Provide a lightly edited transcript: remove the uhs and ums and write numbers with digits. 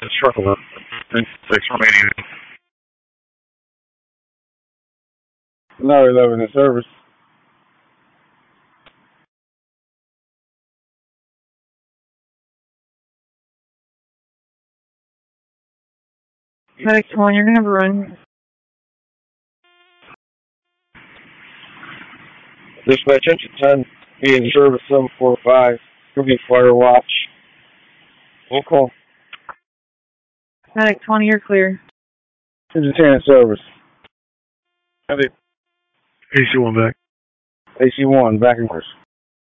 It's truck 11. 6 remaining. No 11 in service. Medic 1, you're going to have a run. Dispatch engine 10, be in service 745. Could be fire watch. We'll call. Medic 20, you're clear. Engine 10 in service. AC1 back. AC1, back in course.